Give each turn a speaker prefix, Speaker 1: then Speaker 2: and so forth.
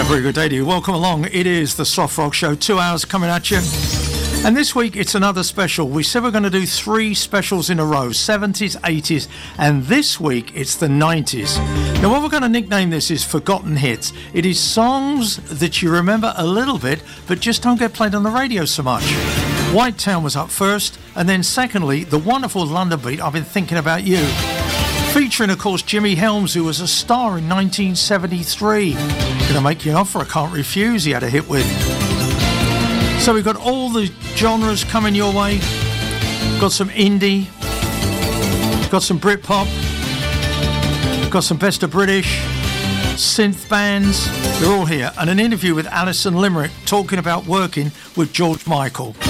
Speaker 1: Very good day to you. Welcome along. It is the Soft Rock Show. 2 hours coming at you. And this week it's another special. We said we're going to do 3 specials in a row, 70s, 80s, and this week it's the 90s. Now what we're going to nickname this is Forgotten Hits. It is songs that you remember a little bit but just don't get played on the radio so much. White Town was up first, and then secondly, the wonderful London Beat, I've Been Thinking About You. Featuring, of course, Jimmy Helms, who was a star in 1973. Gonna Make You an Offer I Can't Refuse, he had a hit with. So we've got all the genres coming your way. Got some indie, got some Britpop, got some best of British, synth bands, they're all here. And an interview with Alison Limerick talking about working with George Michael.